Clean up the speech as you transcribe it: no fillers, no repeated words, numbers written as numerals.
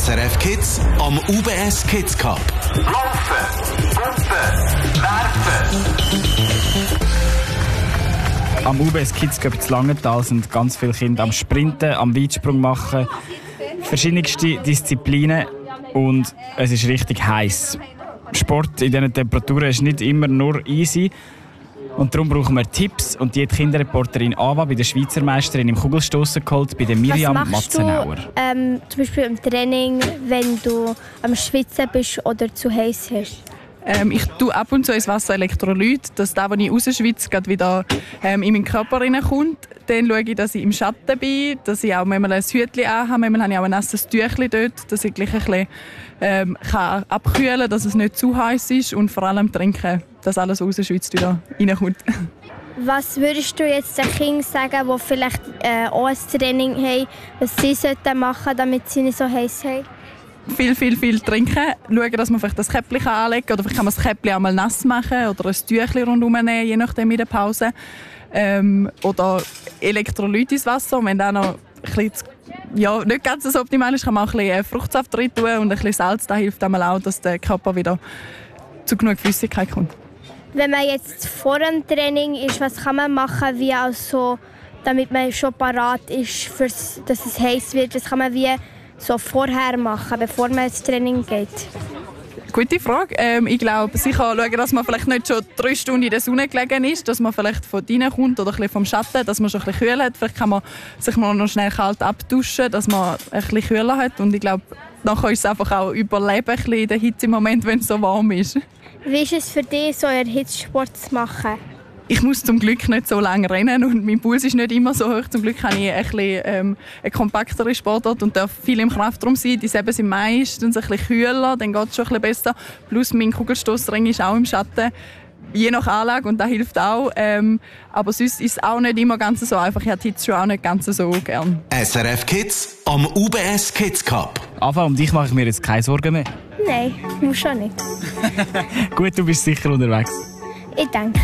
SRF Kids am UBS Kids Cup. Laufen, Pumpen, werfen. Am UBS Kids Cup in Langenthal sind ganz viele Kinder am Sprinten, am Weitsprung machen, verschiedenste Disziplinen und es ist richtig heiß. Sport in diesen Temperaturen ist nicht immer nur easy und darum brauchen wir Tipps und die hat die Kinderreporterin Ava bei der Schweizer Meisterin im Kugelstossen geholt, bei der Miriam Matzenauer. Zum Beispiel im Training, wenn du am Schwitzen bist oder zu heiß hast? Ich tue ab und zu ins Wasser Elektrolyt, dass das, was ich rausschwitze, gerade wieder in meinen Körper reinkommt. Dann schaue ich, dass ich im Schatten bin, dass ich auch manchmal ein Hütchen anhabe. Manchmal habe ich auch ein nasses Tüchlein dort, dass ich gleich ein bisschen kann abkühlen kann, dass es nicht zu heiß ist. Und vor allem trinken, dass alles rausschwitzt wieder reinkommt. Was würdest du jetzt den Kindern sagen, die vielleicht auch ein Training haben, was sie machen sollten, damit sie nicht so heiß haben? Viel trinken. Schauen, dass man vielleicht das Käppchen anlegen kann. Oder vielleicht kann man das Käppchen auch mal nass machen oder ein Tüchlein rundherum nehmen, je nachdem in der Pause. Oder Elektrolyt ins Wasser. Und wenn das noch ein bisschen, nicht ganz so optimal ist, kann man auch ein bisschen Fruchtsaft rein tun und ein bisschen Salz. Das hilft einmal auch, dass der Körper wieder zu genug Flüssigkeit kommt. Wenn man jetzt vor dem Training ist, was kann man machen, wie also, damit man schon parat ist, dass es heiß wird? Was kann man wie so vorher machen, bevor man ins Training geht? Gute Frage. Ich glaube, sicher schauen, dass man vielleicht nicht schon 3 Stunden in der Sonne gelegen ist, dass man vielleicht von drinnen kommt oder ein bisschen vom Schatten, dass man schon ein bisschen kühl hat. Vielleicht kann man sich mal noch schnell kalt abduschen, dass man ein bisschen kühler hat. Und ich glaube, nachher ist es einfach auch überleben ein bisschen in der Hitze im Moment, wenn es so warm ist. Wie ist es für dich, so einen Hitzsport zu machen? Ich muss zum Glück nicht so lange rennen und mein Puls ist nicht immer so hoch. Zum Glück habe ich ein bisschen, eine kompaktere Sportart und darf viel im Kraftraum sein. Die Säbel sind meistens ein bisschen kühler, dann geht es schon ein bisschen besser. Plus mein Kugelstossring ist auch im Schatten, je nach Anlage und das hilft auch. Aber sonst ist es auch nicht immer ganz so einfach. Ich habe die Hitze schon auch nicht ganz so gern. SRF Kids am UBS Kids Cup. Ava, um dich mache ich mir jetzt keine Sorgen mehr. Nein, muss schon nicht. Gut, du bist sicher unterwegs. Ich denke.